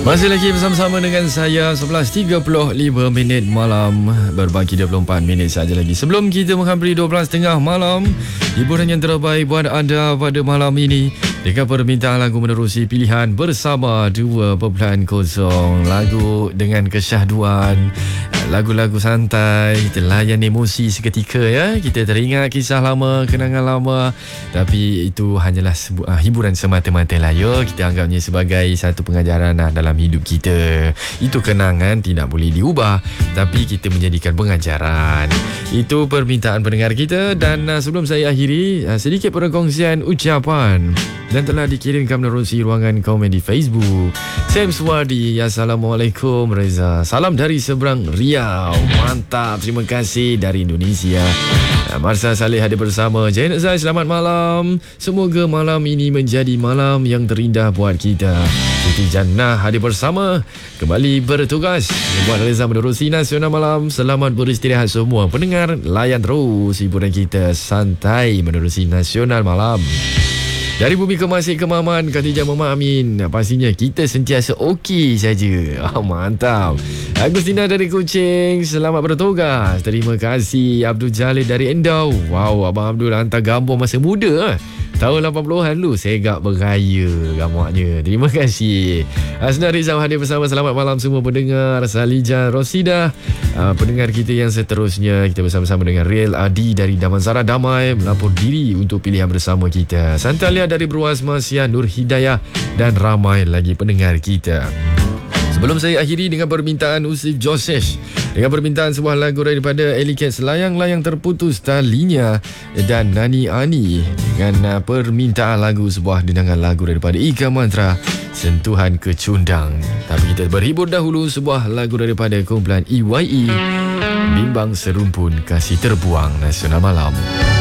Masih lagi bersama-sama dengan saya 11.35 minit malam. Berbaki 24 minit saja lagi sebelum kita menghampiri 12.30 malam. Hiburan yang terbaik buat anda pada malam ini dengan permintaan lagu menerusi pilihan bersama 2.0. Lagu dengan kesyahduan, lagu-lagu santai, kita layan emosi seketika ya. Kita teringat kisah lama, kenangan lama. Tapi itu hanyalah sebuah hiburan semata-mata lah ya. Kita anggapnya sebagai satu pengajaran dalam hidup kita. Itu kenangan tidak boleh diubah, tapi kita menjadikan pengajaran. Itu permintaan pendengar kita. Dan sebelum saya akhiri, sedikit perkongsian ucapan dan telah dikirimkan menerusi ruangan komen di Facebook. Sam Suwardi, Assalamualaikum Reza, salam dari seberang Riau. Mantap, terima kasih dari Indonesia. Marsa Saleh hadir bersama. Jainat Zai, selamat malam. Semoga malam ini menjadi malam yang terindah buat kita. Siti Jannah hadir bersama, kembali bertugas buat Reza menerusi Nasional Malam. Selamat beristirahat semua pendengar. Layan terus hiburan kita santai menerusi Nasional Malam. Dari bumi ke Masjid Kemaman, Khadijah Mama Amin. Pastinya kita sentiasa okey saja. Mantap. Agustina dari Kuching, selamat bertugas. Terima kasih. Abdul Jalil dari Endau. Wow, Abang Abdul hantar gambar masa muda. Tahun 80-an lu, segak bergaya gambarnya. Terima kasih. Asna Rizal hadir bersama. Selamat malam semua pendengar. Salija Rosida, pendengar kita yang seterusnya. Kita bersama-sama dengan Real Adi dari Damansara Damai melapor diri untuk pilihan bersama kita. Santalia dari Beruas Malaysia, Nur Hidayah dan ramai lagi pendengar kita. Sebelum saya akhiri dengan permintaan Usif Joseph, dengan permintaan sebuah lagu daripada Ellie Cats, Layang-Layang Terputus Talinya, dan Nani Ani dengan permintaan lagu, sebuah dendangan lagu daripada Ika Mantra, Sentuhan Kecundang. Tapi kita berhibur dahulu, sebuah lagu daripada kumpulan EYE, Bimbang Serumpun Kasih Terbuang Nasional Malam.